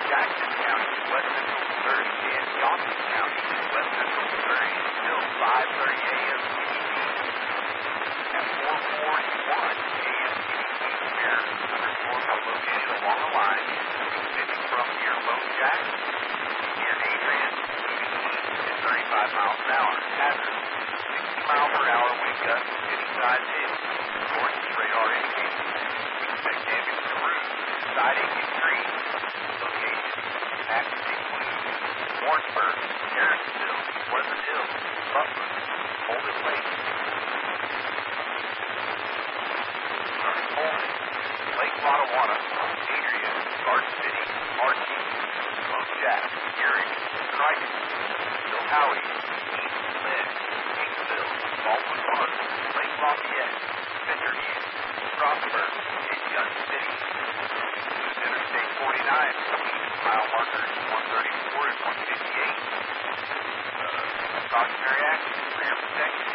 Jackson County, West Central Missouri, and Johnson County, West Central Missouri, until 5:30 a.m. At 4:41 a.m. here, thunderstorms are located along the line, extending from near Lone Jack, near Adrian, moving east at 35 miles an hour. Hazard, 60 mile per hour wind gusts, hitting sides in. North radar indicates. Expect damage to roofs, siding, and trees. Locations, active include Warrensburg, Harrisonville, Pleasant Hill, Butler, Holden Lake, Coleman, Lake Lotawana, Adrian, Garden City, Archie, Lone Jack, Erie, Crichton, Howey, East Lynn, Kingsville, Baldwin Park, Lake Lafayette, Centerview, Strasburg, and Gun City. Interstate 49 between mile markers 134 and 158. Cautionary action, rear protection.